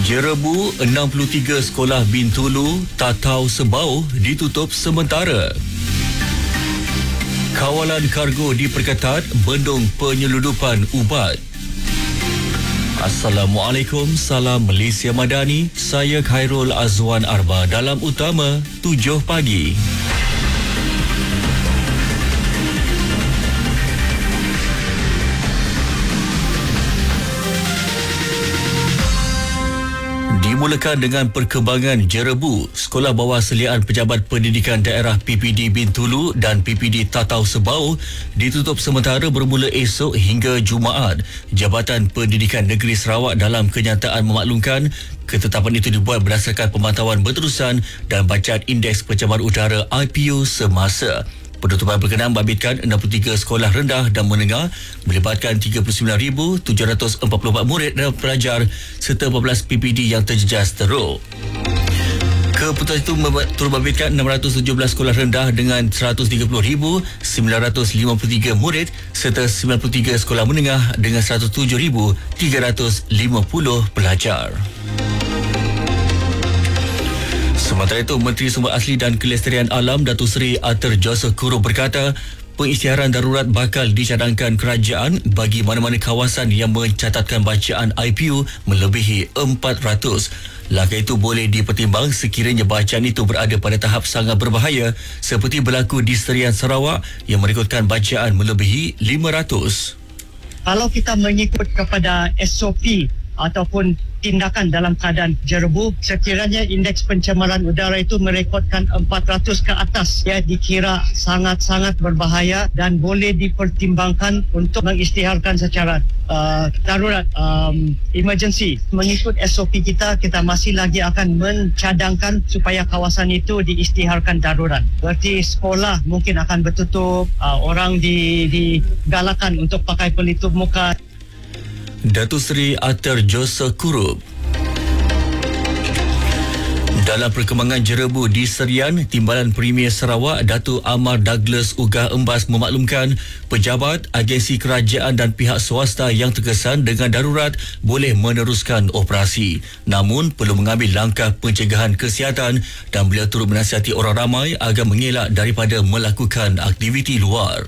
Jerebu 63 sekolah Bintulu, Tatau Sebau ditutup sementara. Kawalan kargo diperketat, bendung penyeludupan ubat. Assalamualaikum, salam Malaysia Madani. Saya Khairul Azwan Arba dalam Utama 7 pagi. Dimulakan dengan perkembangan Jerebu, Sekolah Bawah Seliaan Pejabat Pendidikan Daerah PPD Bintulu dan PPD Tatau Sebau ditutup sementara bermula esok hingga Jumaat. Jabatan Pendidikan Negeri Sarawak dalam kenyataan memaklumkan ketetapan itu dibuat berdasarkan pemantauan berterusan dan bacaan Indeks Pencemaran Udara IPU semasa. Penutupan berkenaan membabitkan 63 sekolah rendah dan menengah melibatkan 39,744 murid dan pelajar serta 14 PPD yang terjejas teruk. Keputusan itu turut membabitkan 617 sekolah rendah dengan 130,953 murid serta 93 sekolah menengah dengan 107,350 pelajar. Sementara itu, Menteri Sumber Asli dan Kelestarian Alam Datuk Seri Arthur Joseph Kurup berkata, pengisytiharan darurat bakal dicadangkan kerajaan bagi mana-mana kawasan yang mencatatkan bacaan IPU melebihi 400. Langkah itu boleh dipertimbang sekiranya bacaan itu berada pada tahap sangat berbahaya seperti berlaku di Serian Sarawak yang merekodkan bacaan melebihi 500. Kalau kita mengikut kepada SOP ataupun tindakan dalam keadaan Jerebu, sekiranya indeks pencemaran udara itu merekodkan 400 ke atas, dikira sangat-sangat berbahaya dan boleh dipertimbangkan untuk mengisytiharkan secara darurat, emergency. Mengikut SOP kita masih lagi akan mencadangkan supaya kawasan itu diisytiharkan darurat. Berarti sekolah mungkin akan bertutup, orang digalakan untuk pakai pelitup muka. Datuk Seri Arthur Joseph Kurup. Dalam perkembangan Jerebu di Serian, Timbalan Premier Sarawak Datuk Amar Douglas Ugah Embas memaklumkan pejabat, agensi kerajaan dan pihak swasta yang terkesan dengan darurat boleh meneruskan operasi. Namun perlu mengambil langkah pencegahan kesihatan dan beliau turut menasihati orang ramai agar mengelak daripada melakukan aktiviti luar.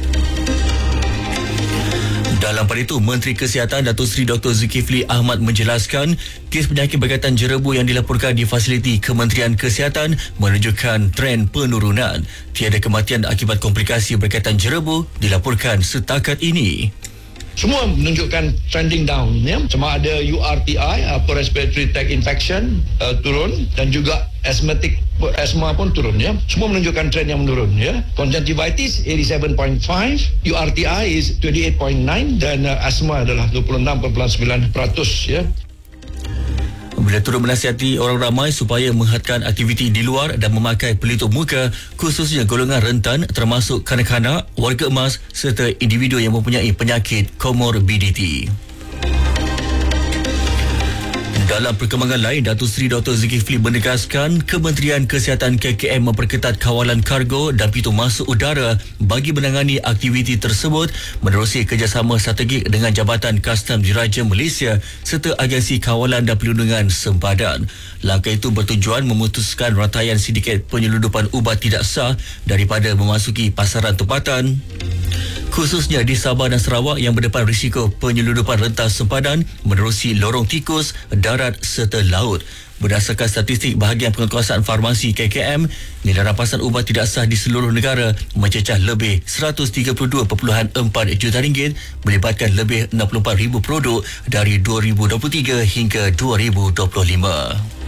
Dalam pada itu, Menteri Kesihatan Datuk Seri Dr. Zulkifli Ahmad menjelaskan kes penyakit berkaitan Jerebu yang dilaporkan di fasiliti Kementerian Kesihatan menunjukkan tren penurunan. Tiada kematian akibat komplikasi berkaitan Jerebu dilaporkan setakat ini. Semua menunjukkan trending down, Cuma ada URTI, upper respiratory tract infection, turun, dan juga asthma pun turun, Semua menunjukkan trend yang menurun, Conjunctivitis 87.5, URTI is 28.9 dan asthma adalah 26.9%, Beliau turut menasihati orang ramai supaya menghadkan aktiviti di luar dan memakai pelitup muka, khususnya golongan rentan termasuk kanak-kanak, warga emas serta individu yang mempunyai penyakit komorbiditi. Dalam perkembangan lain, Datuk Seri Dr. Zulkifli menegaskan Kementerian Kesihatan KKM memperketat kawalan kargo dan pintu masuk udara bagi menangani aktiviti tersebut menerusi kerjasama strategik dengan Jabatan Kastam Diraja Malaysia serta Agensi Kawalan dan Perlindungan Sempadan. Langkah itu bertujuan memutuskan rantaian sindiket penyeludupan ubat tidak sah daripada memasuki pasaran tempatan, khususnya di Sabah dan Sarawak yang berdepan risiko penyeludupan rentas sempadan menerusi lorong tikus, darat serta laut. Berdasarkan statistik Bahagian Penguasaan Farmasi KKM, nilai rampasan ubat tidak sah di seluruh negara mencecah lebih RM132.4 juta melibatkan lebih 64,000 produk dari 2023 hingga 2025.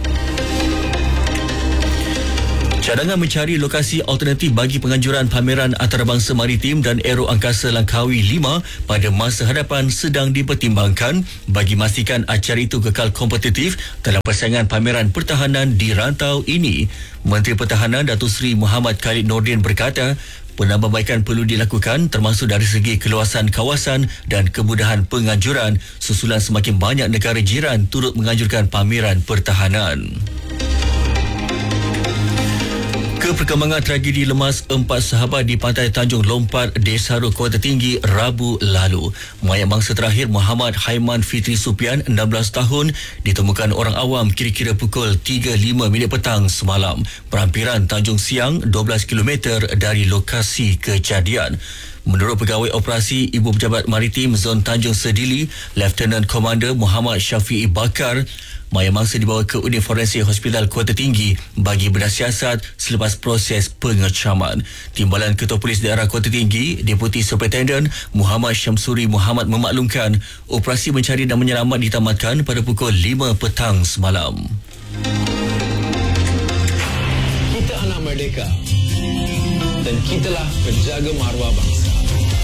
Cadangan mencari lokasi alternatif bagi penganjuran pameran antarabangsa maritim dan aero angkasa Langkawi 5 pada masa hadapan sedang dipertimbangkan bagi memastikan acara itu kekal kompetitif dalam persaingan pameran pertahanan di rantau ini. Menteri Pertahanan Datuk Seri Muhammad Khalid Nordin berkata, penambahbaikan perlu dilakukan termasuk dari segi keluasan kawasan dan kemudahan penganjuran susulan semakin banyak negara jiran turut menganjurkan pameran pertahanan. perkembangan tragedi lemas 4 sahabat di pantai Tanjung Lompat, Desaru, Kuala Tinggi, Rabu lalu. Mayat mangsa terakhir Muhammad Haiman Fitri Supian, 16 tahun, ditemukan orang awam kira-kira pukul 3.05 petang semalam. Perampiran Tanjung Siang, 12 km dari lokasi kejadian. Menurut Pegawai Operasi Ibu Pejabat Maritim Zon Tanjung Sedili, Lieutenant Commander Muhammad Syafi'i Bakar, mayat mangsa dibawa ke Unit Forensik Hospital Kuala Tinggi bagi bedah siasat selepas proses pengecaman. Timbalan Ketua Polis Daerah Kuala Tinggi, Deputi Superintendent Muhammad Syamsuri Muhammad memaklumkan operasi mencari dan menyelamat ditamatkan pada pukul 5 petang semalam. Kita anak merdeka dan kitalah penjaga maruah bangsa.